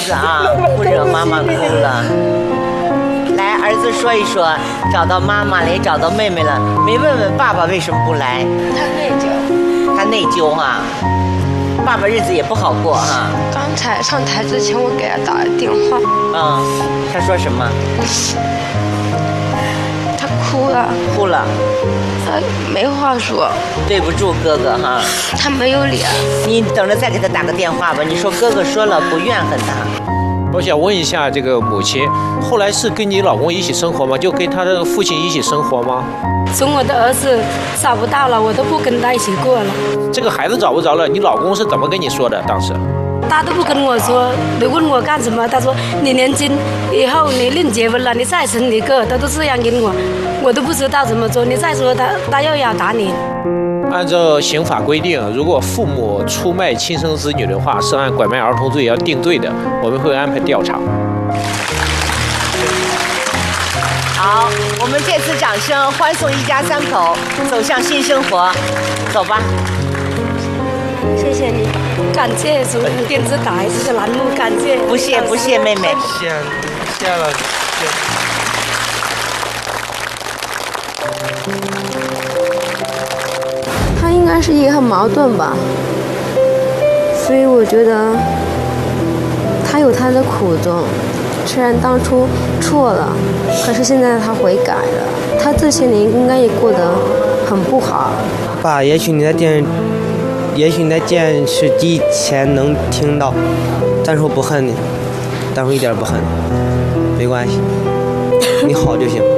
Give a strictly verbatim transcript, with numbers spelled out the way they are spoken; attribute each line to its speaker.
Speaker 1: 子啊，不惹妈妈哭了。来，儿子说一说，找到妈妈了，也找到妹妹了，没问问爸爸为什么不来？
Speaker 2: 他内疚。
Speaker 1: 他内疚哈、啊。爸爸日子也不好过哈、啊。
Speaker 2: 刚才上台之前，我给他打了电话。
Speaker 1: 嗯，他说什么？
Speaker 2: 他哭了。
Speaker 1: 哭了。
Speaker 2: 他没话说。
Speaker 1: 对不住哥哥哈。
Speaker 2: 他没有脸。
Speaker 1: 你等着再给他打个电话吧。你说哥哥说了不怨恨他。
Speaker 3: 我想问一下，这个母亲后来是跟你老公一起生活吗？就跟他的父亲一起生活吗？
Speaker 4: 从我的儿子找不到了，我都不跟他一起过了。
Speaker 3: 这个孩子找不着了，你老公是怎么跟你说的？当时
Speaker 4: 他都不跟我说，你问我干什么？他说你年轻，以后你另结婚了，你再生一个，他都这样跟我，我都不知道怎么做。你再说他，他又要打你。
Speaker 3: 按照刑法规定，如果父母出卖亲生子女的话，是按拐卖儿童罪要定罪的，我们会安排调查。
Speaker 1: 好，我们这次掌声欢送一家三口走向新生活，走吧。
Speaker 4: 谢谢你，感谢中央电视台这个栏目，感谢。
Speaker 1: 不谢不谢，妹妹。
Speaker 5: 谢谢了，谢。
Speaker 2: 他应该是一个很矛盾吧，所以我觉得他有他的苦衷。虽然当初错了，可是现在他悔改了。他这些年应该也过得很不好。
Speaker 5: 爸，也许你在电，也许你在电视机前能听到，但是我不恨你，但是我一点不恨你，没关系，你好就行。